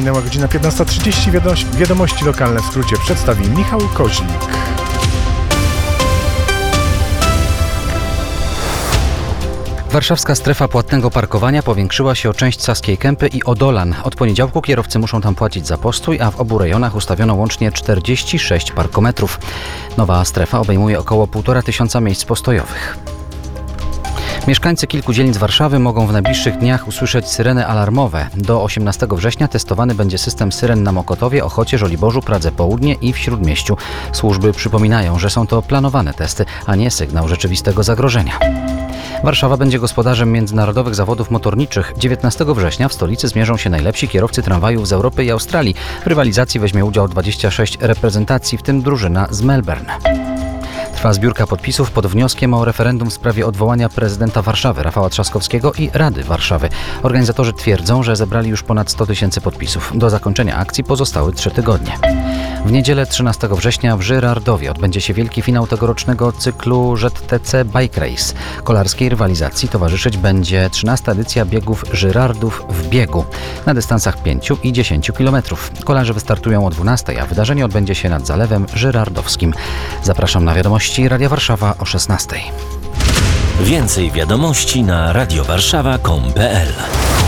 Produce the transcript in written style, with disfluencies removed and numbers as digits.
minęła godzina 15:30. Wiadomości lokalne w skrócie przedstawi Michał Koźlik. Warszawska strefa płatnego parkowania powiększyła się o część Saskiej Kępy i Odolan. Od poniedziałku kierowcy muszą tam płacić za postój, a w obu rejonach ustawiono łącznie 46 parkometrów. Nowa strefa obejmuje około 1500 miejsc postojowych. Mieszkańcy kilku dzielnic Warszawy mogą w najbliższych dniach usłyszeć syreny alarmowe. Do 18 września testowany będzie system syren na Mokotowie, Ochocie, Żoliborzu, Pradze Południe i w Śródmieściu. Służby przypominają, że są to planowane testy, a nie sygnał rzeczywistego zagrożenia. Warszawa będzie gospodarzem międzynarodowych zawodów motorniczych. 19 września w stolicy zmierzą się najlepsi kierowcy tramwajów z Europy i Australii. W rywalizacji weźmie udział 26 reprezentacji, w tym drużyna z Melbourne. Trwa zbiórka podpisów pod wnioskiem o referendum w sprawie odwołania prezydenta Warszawy Rafała Trzaskowskiego i Rady Warszawy. Organizatorzy twierdzą, że zebrali już ponad 100 000 podpisów. Do zakończenia akcji pozostały 3 tygodnie. W niedzielę 13 września w Żyrardowie odbędzie się wielki finał tegorocznego cyklu ZTC Bike Race. Kolarskiej rywalizacji towarzyszyć będzie 13. edycja biegów Żyrardów w biegu na dystansach 5 i 10 km. Kolarze wystartują o 12, a wydarzenie odbędzie się nad Zalewem Żyrardowskim. Zapraszam na wiadomości Radia Warszawa o 16. Więcej wiadomości na radiowarszawa.com.pl